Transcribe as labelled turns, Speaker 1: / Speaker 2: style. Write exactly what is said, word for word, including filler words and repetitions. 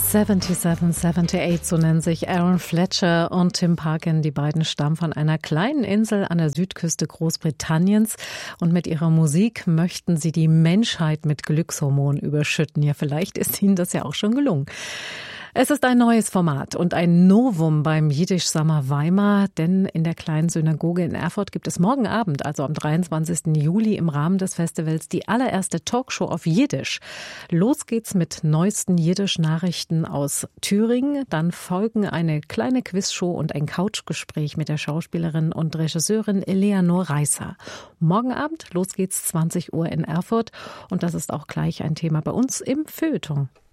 Speaker 1: siebenundsiebzig, achtundsiebzig, so nennen sich Aaron Fletcher und Tim Parkin. Die beiden stammen von einer kleinen Insel an der Südküste Großbritanniens und mit ihrer Musik möchten sie die Menschheit mit Glückshormonen überschütten. Ja, vielleicht ist ihnen das ja auch schon gelungen. Es ist ein neues Format und ein Novum beim Jiddisch Summer Weimar, denn in der kleinen Synagoge in Erfurt gibt es morgen Abend, also am dreiundzwanzigsten Juli im Rahmen des Festivals, die allererste Talkshow auf Jiddisch. Los geht's mit neuesten Jiddisch-Nachrichten aus Thüringen. Dann folgen eine kleine Quizshow und ein Couchgespräch mit der Schauspielerin und Regisseurin Eleanor Reißer. Morgen Abend, los geht's, zwanzig Uhr in Erfurt. Und das ist auch gleich ein Thema bei uns im Feuilleton.